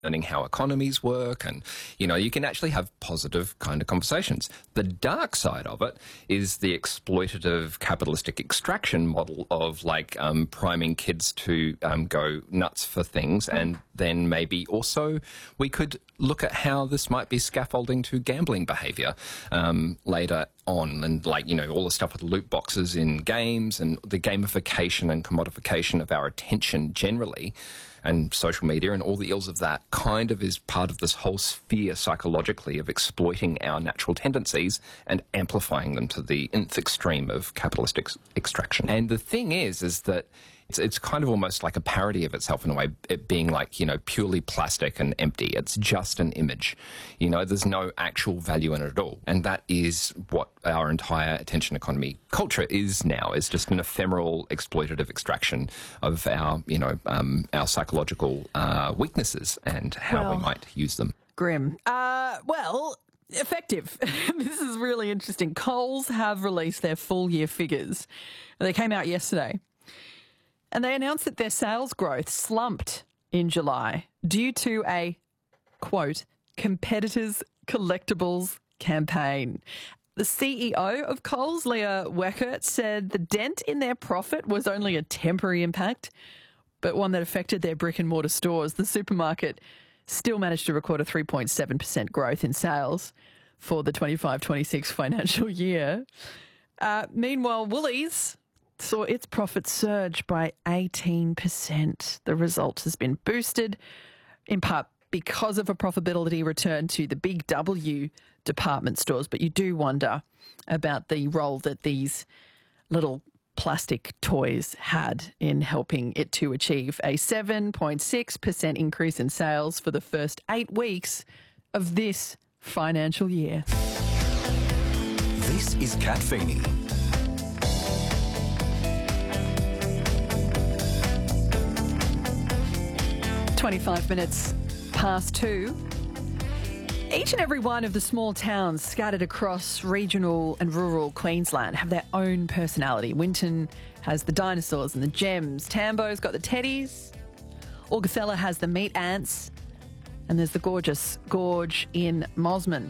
learning how economies work, and, you know, you can actually have positive kind of conversations. The dark side of it is the exploitative capitalistic extraction model of, like, priming kids to go nuts for things, and then maybe also we could look at how this might be scaffolding to gambling behaviour later on, and, like, you know, all the stuff with loot boxes in games and the gamification and commodification of our attention generally, and social media and all the ills of that kind of is part of this whole sphere psychologically of exploiting our natural tendencies and amplifying them to the nth extreme of capitalist extraction. And the thing is that it's kind of almost like a parody of itself in a way, it being like, you know, purely plastic and empty. It's just an image. You know, there's no actual value in it at all. And that is what our entire attention economy culture is now, is just an ephemeral exploitative extraction of our, you know, our psychological weaknesses and how we might use them. Grim. Effective. This is really interesting. Coles have released their full year figures. They came out yesterday. And they announced that their sales growth slumped in July due to a, quote, competitors' collectibles campaign. The CEO of Coles, Leah Weckert, said the dent in their profit was only a temporary impact, but one that affected their brick and mortar stores. The supermarket still managed to record a 3.7% growth in sales for the 25-26 financial year. Meanwhile, Woolies saw its profits surge by 18%. The result has been boosted in part because of a profitability return to the Big W department stores. But you do wonder about the role that these little plastic toys had in helping it to achieve a 7.6% increase in sales for the first 8 weeks of this financial year. This is Kat Feeney. 25 minutes past 2. Each and every one of the small towns scattered across regional and rural Queensland have their own personality. Winton has the dinosaurs and the gems. Tambo's got the teddies. Augathella has the meat ants. And there's the gorgeous gorge in Mosman.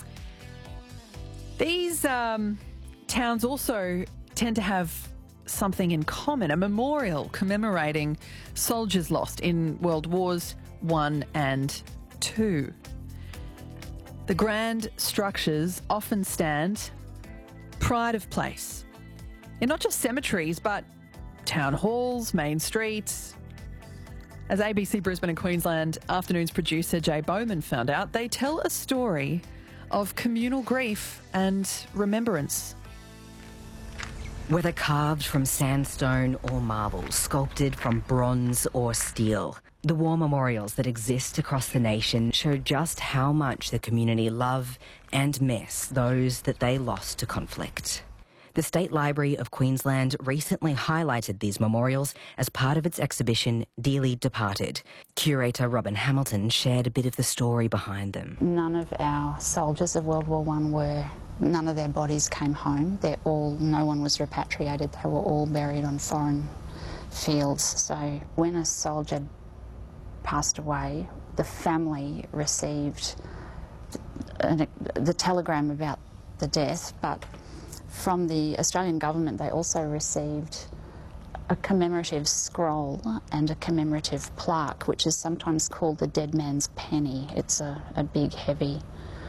These towns also tend to have something in common, a memorial commemorating soldiers lost in World Wars I and II. The grand structures often stand pride of place in not just cemeteries, but town halls, main streets. As ABC Brisbane and Queensland Afternoons producer Jay Bowman found out, they tell a story of communal grief and remembrance. Whether carved from sandstone or marble, sculpted from bronze or steel, the war memorials that exist across the nation show just how much the community love and miss those that they lost to conflict. The State Library of Queensland recently highlighted these memorials as part of its exhibition Dearly Departed. Curator Robin Hamilton shared a bit of the story behind them. None of our soldiers of World War I none of their bodies came home. No one was repatriated. They were all buried on foreign fields. So when a soldier passed away, the family received the telegram about the death, but from the Australian government they also received a commemorative scroll and a commemorative plaque, which is sometimes called the dead man's penny. It's a big, heavy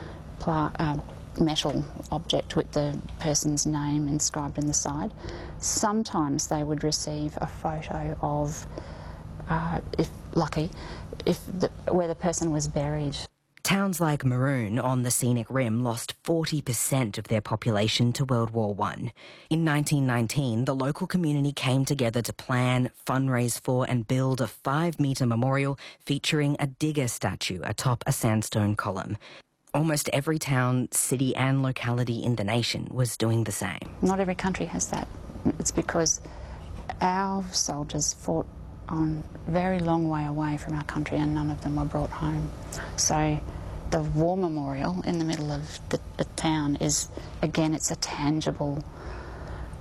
metal object with the person's name inscribed in the side. Sometimes they would receive a photo of, if lucky, where the person was buried. Towns like Maroon on the scenic rim lost 40% of their population to World War I. In 1919, the local community came together to plan, fundraise for and build a 5-metre memorial featuring a digger statue atop a sandstone column. Almost every town, city and locality in the nation was doing the same. Not every country has that. It's because our soldiers fought on a very long way away from our country and none of them were brought home. So the war memorial in the middle of the town is, again, it's a tangible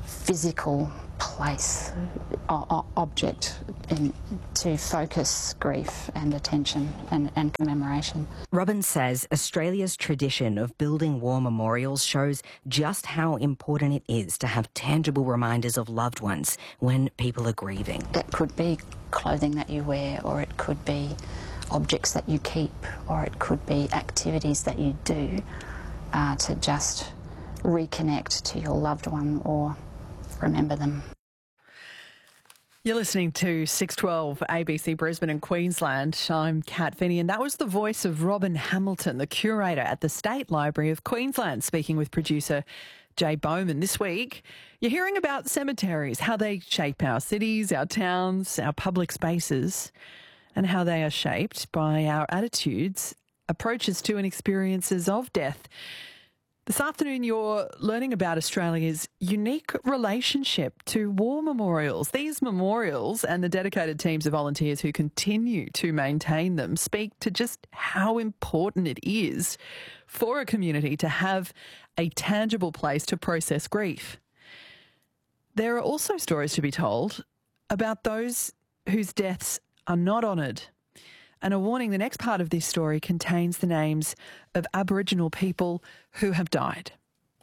physical place, object, to focus grief and attention and commemoration. Robin says Australia's tradition of building war memorials shows just how important it is to have tangible reminders of loved ones when people are grieving. It could be clothing that you wear, or it could be objects that you keep, or it could be activities that you do to just reconnect to your loved one or remember them. You're listening to 612 ABC Brisbane and Queensland. I'm Kat Finney, and that was the voice of Robin Hamilton, the curator at the State Library of Queensland, speaking with producer Jay Bowman. This week, you're hearing about cemeteries, how they shape our cities, our towns, our public spaces, and how they are shaped by our attitudes, approaches to and experiences of death. This afternoon, you're learning about Australia's unique relationship to war memorials. These memorials and the dedicated teams of volunteers who continue to maintain them speak to just how important it is for a community to have a tangible place to process grief. There are also stories to be told about those whose deaths are not honoured. And a warning, the next part of this story contains the names of Aboriginal people who have died.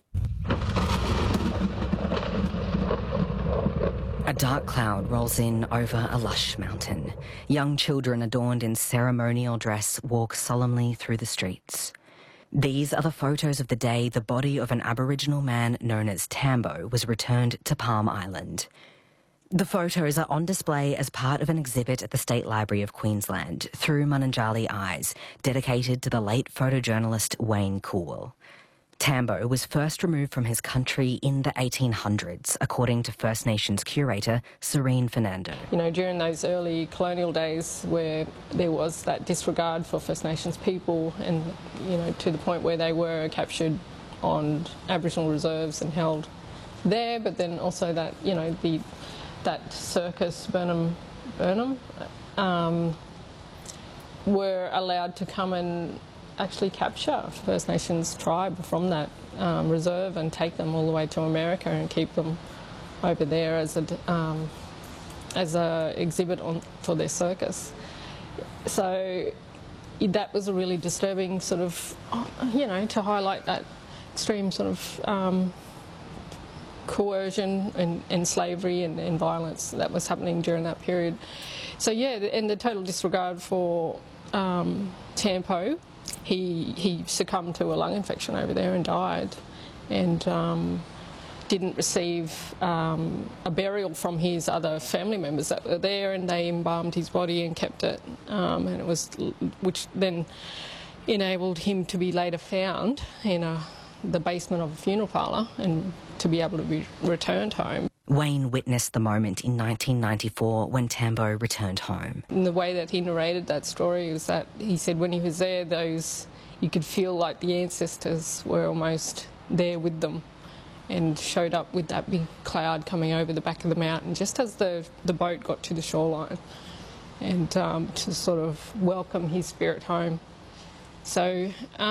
A dark cloud rolls in over a lush mountain. Young children adorned in ceremonial dress walk solemnly through the streets. These are the photos of the day the body of an Aboriginal man known as Tambo was returned to Palm Island. The photos are on display as part of an exhibit at the State Library of Queensland, Through Mununjali Eyes, dedicated to the late photojournalist Wayne Cool. Tambo was first removed from his country in the 1800s, according to First Nations curator Serene Fernando. You know, during those early colonial days where there was that disregard for First Nations people and, you know, to the point where they were captured on Aboriginal reserves and held there, but then also that, you know, that circus, Burnham, were allowed to come and actually capture First Nations tribe from that reserve and take them all the way to America and keep them over there as a exhibit for their circus. So that was a really disturbing sort of, you know, to highlight that extreme sort of coercion and slavery and violence that was happening during that period. So yeah, and the total disregard for Tambo. He succumbed to a lung infection over there and died, and didn't receive a burial from his other family members that were there, and they embalmed his body and kept it, and it was, which then enabled him to be later found in the basement of a funeral parlour and to be able to be returned home. Wayne witnessed the moment in 1994 when Tambo returned home. And the way that he narrated that story was that he said when he was there, you could feel like the ancestors were almost there with them and showed up with that big cloud coming over the back of the mountain just as the boat got to the shoreline, and to sort of welcome his spirit home. So,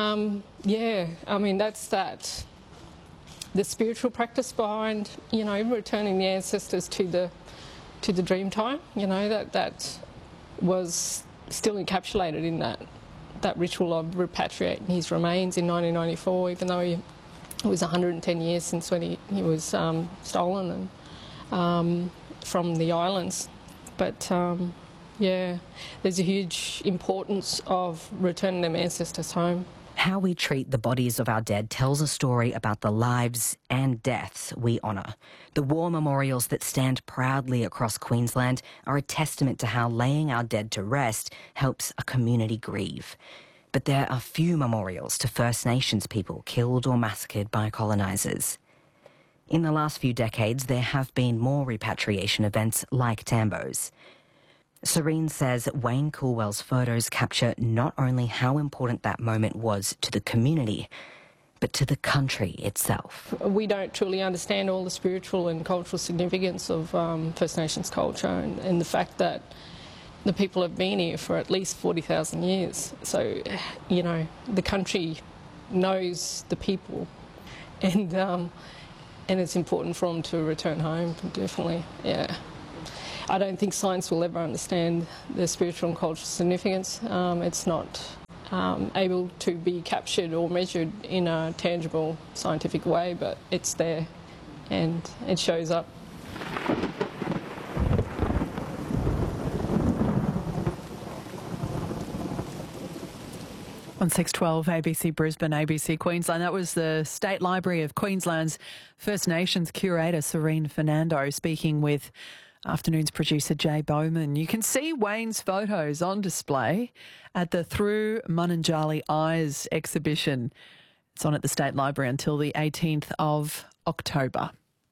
yeah, I mean, that's that. The spiritual practice behind, you know, returning the ancestors to the dream time, you know, that was still encapsulated in that ritual of repatriating his remains in 1994, even though it was 110 years since when he was stolen and from the islands. But yeah, there's a huge importance of returning them ancestors home. How we treat the bodies of our dead tells a story about the lives and deaths we honour. The war memorials that stand proudly across Queensland are a testament to how laying our dead to rest helps a community grieve. But there are few memorials to First Nations people killed or massacred by colonisers. In the last few decades, there have been more repatriation events like Tambo's. Serene says Wayne Coolwell's photos capture not only how important that moment was to the community, but to the country itself. We don't truly understand all the spiritual and cultural significance of First Nations culture and the fact that the people have been here for at least 40,000 years. So, you know, the country knows the people, and And it's important for them to return home, definitely, yeah. I don't think science will ever understand the spiritual and cultural significance. It's not able to be captured or measured in a tangible scientific way, but it's there and it shows up. On 612 ABC Brisbane, ABC Queensland. That was the State Library of Queensland's First Nations curator, Serene Fernando, speaking with Afternoon's producer, Jay Bowman. You can see Wayne's photos on display at the Through Mununjali Eyes exhibition. It's on at the State Library until the 18th of October.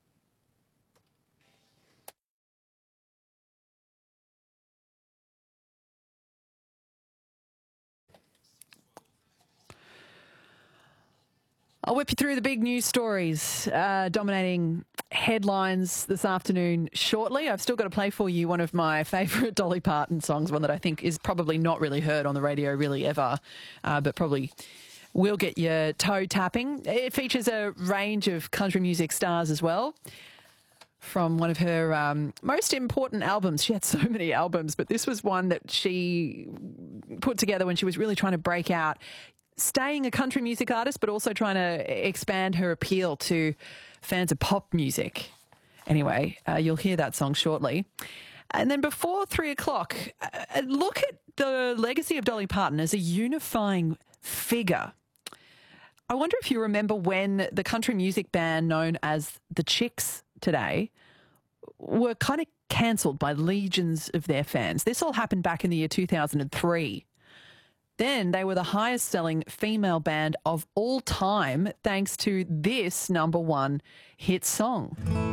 I'll whip you through the big news stories dominating headlines this afternoon shortly. I've still got to play for you one of my favourite Dolly Parton songs, one that I think is probably not really heard on the radio really ever, but probably will get your toe tapping. It features a range of country music stars as well. From one of her most important albums. She had so many albums, but this was one that she put together when she was really trying to break out, staying a country music artist, but also trying to expand her appeal to fans of pop music. Anyway, you'll hear that song shortly. And then before 3 o'clock, look at the legacy of Dolly Parton as a unifying figure. I wonder if you remember when the country music band known as the Chicks today were kind of cancelled by legions of their fans. This all happened back in the year 2003. Then they were the highest selling female band of all time thanks to this #1 hit song.